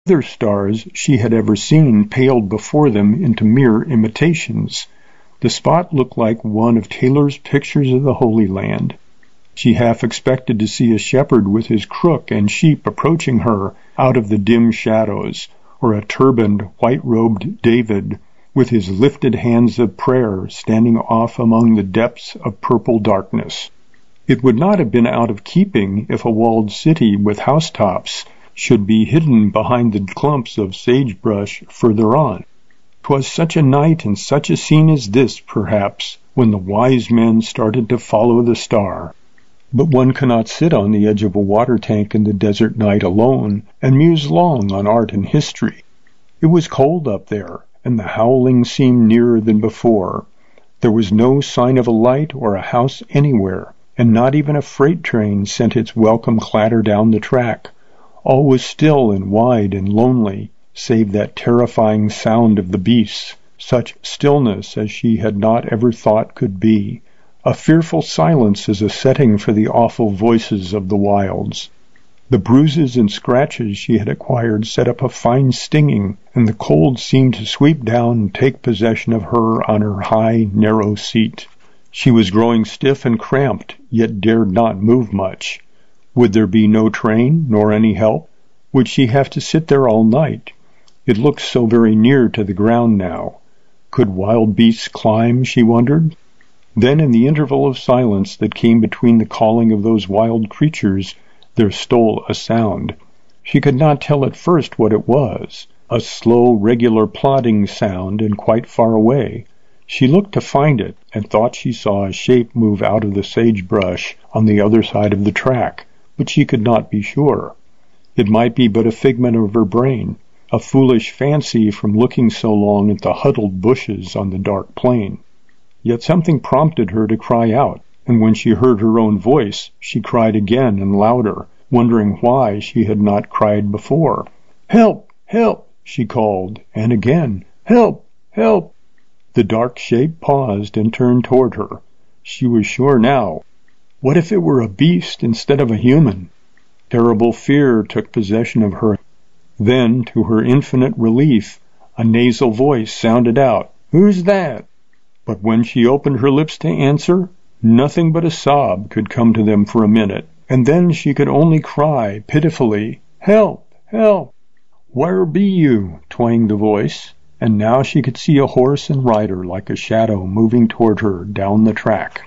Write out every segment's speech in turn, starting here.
Other stars she had ever seen paled before them into mere imitations. The spot looked like one of Taylor's pictures of the Holy Land. She half expected to see a shepherd with his crook and sheep approaching her out of the dim shadows, or a turbaned, white-robed David with his lifted hands of prayer standing off among the depths of purple darkness. It would not have been out of keeping if a walled city with housetops should be hidden behind the clumps of sagebrush further on. 'Twas such a night and such a scene as this, perhaps, when the wise men started to follow the star. But one cannot sit on the edge of a water tank in the desert night alone and muse long on art and history. It was cold up there, and the howling seemed nearer than before. There was no sign of a light or a house anywhere, and not even a freight train sent its welcome clatter down the track. All was still and wide and lonely, save that terrifying sound of the beasts, such stillness as she had not ever thought could be. A fearful silence is a setting for the awful voices of the wilds. The bruises and scratches she had acquired set up a fine stinging, and the cold seemed to sweep down and take possession of her on her high, narrow seat. She was growing stiff and cramped, yet dared not move much. Would there be no train, nor any help? Would she have to sit there all night? It looked so very near to the ground now. Could wild beasts climb, she wondered? Then, in the interval of silence that came between the calling of those wild creatures, there stole a sound. She could not tell at first what it was. A slow, regular plodding sound, and quite far away. She looked to find it, and thought she saw a shape move out of the sagebrush on the other side of the track, but she could not be sure. It might be but a figment of her brain, a foolish fancy from looking so long at the huddled bushes on the dark plain. Yet something prompted her to cry out, and when she heard her own voice, she cried again and louder, wondering why she had not cried before. "Help! Help!" she called, and again, "Help! Help!" The dark shape paused and turned toward her. She was sure now. What if it were a beast instead of a human? Terrible fear took possession of her. Then, to her infinite relief, a nasal voice sounded out, "Who's that?" But when she opened her lips to answer, nothing but a sob could come to them for a minute, and then she could only cry pitifully, "Help! Help!" "Where be you?" twanged the voice, and now she could see a horse and rider like a shadow moving toward her down the track.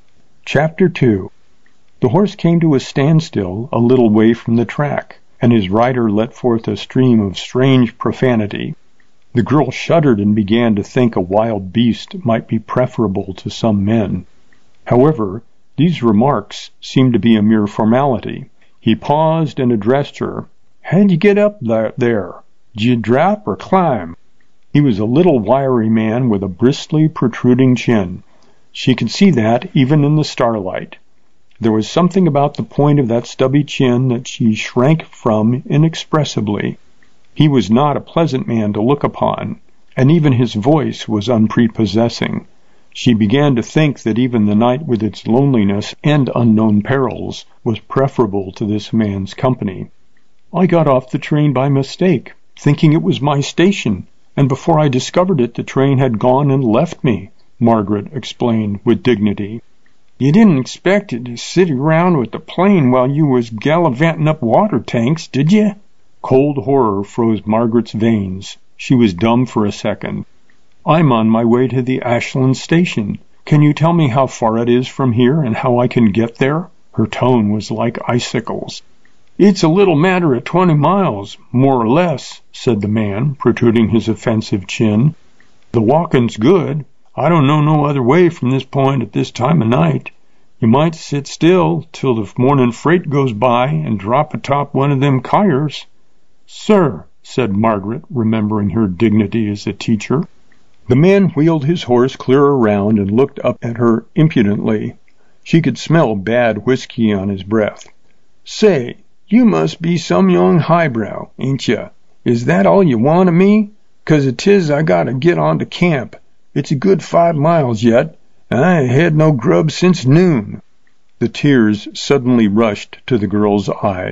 Chapter 2. The horse came to a standstill a little way from the track, and his rider let forth a stream of strange profanity. The girl shuddered and began to think a wild beast might be preferable to some men. However, these remarks seemed to be a mere formality. He paused and addressed her. "How'd you get up there? Did you drop or climb?" He was a little wiry man with a bristly, protruding chin. She could see that even in the starlight. There was something about the point of that stubby chin that she shrank from inexpressibly. He was not a pleasant man to look upon, and even his voice was unprepossessing. She began to think that even the night with its loneliness and unknown perils was preferable to this man's company. "I got off the train by mistake, thinking it was my station, and before I discovered it, the train had gone and left me," Margaret explained with dignity. "You didn't expect it to sit around with the plane while you was gallivanting up water tanks, did you?" Cold horror froze Margaret's veins. She was dumb for a second. "I'm on my way to the Ashland station. Can you tell me how far it is from here and how I can get there?" Her tone was like icicles. "It's a little matter of 20 miles, more or less," said the man, protruding his offensive chin. "The walking's good. I don't know no other way from this point at this time of night. You might sit still till the morning freight goes by and drop atop one of them kyars." "Sir," said Margaret, remembering her dignity as a teacher. The man wheeled his horse clear around and looked up at her impudently. She could smell bad whiskey on his breath. "Say, you must be some young highbrow, ain't ya? Is that all you want of me? 'Cause 'tis I gotta get on to camp. It's a good 5 miles yet, and I ain't had no grub since noon." The tears suddenly rushed to the girl's eyes,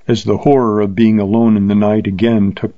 As the horror of being alone in the night again took